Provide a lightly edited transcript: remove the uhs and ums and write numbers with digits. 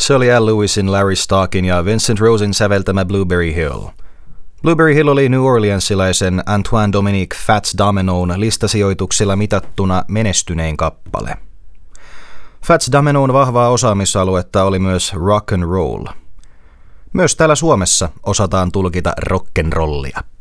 Se oli Al Lewisin, Larry Starkin ja Vincent Rosen säveltämä Blueberry Hill. Blueberry Hill oli New Orleansilaisen Antoine Dominique Fats Damenon listasijoituksilla mitattuna menestynein kappale. Fats Damenon vahvaa osaamisaluetta oli myös rock and roll. Myös täällä Suomessa osataan tulkita rock'n'rollia.